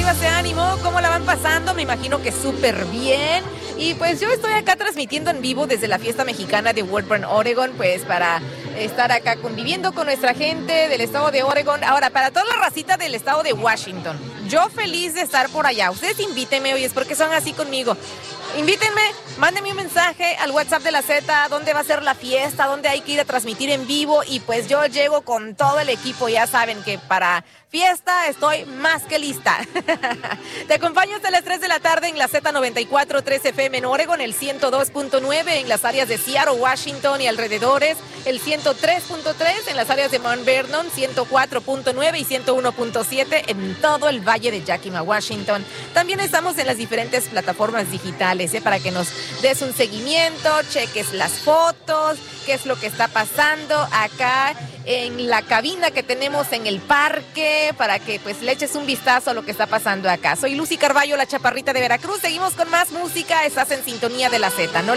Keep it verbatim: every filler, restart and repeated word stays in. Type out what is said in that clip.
súbase, ánimo. ¿Cómo la van pasando? Me imagino que súper bien. Y pues yo estoy acá transmitiendo en vivo desde la fiesta mexicana de Woodburn, Oregon, pues para estar acá conviviendo con nuestra gente del estado de Oregon. Ahora, para toda la racita del estado de Washington, yo feliz de estar por allá. Ustedes invítenme, oye, es porque son así conmigo. Invítenme, mándenme un mensaje al WhatsApp de la Z, dónde va a ser la fiesta, dónde hay que ir a transmitir en vivo, y pues yo llego con todo el equipo. Ya saben que para fiesta estoy más que lista. Te acompaño hasta las tres de la tarde en la Z noventa y cuatro tres F M en Oregon, el ciento dos punto nueve en las áreas de Seattle, Washington y alrededores, el ciento tres punto tres en las áreas de Mount Vernon, ciento cuatro punto nueve y ciento uno punto siete en todo el valle de Yakima, Washington. También estamos en las diferentes plataformas digitales, ¿eh? Para que nos des un seguimiento, cheques las fotos, qué es lo que está pasando acá en la cabina que tenemos en el parque, para que pues le eches un vistazo a lo que está pasando acá. Soy Lucy Carballo, la chaparrita de Veracruz. Seguimos con más música. Estás en sintonía de la Z. No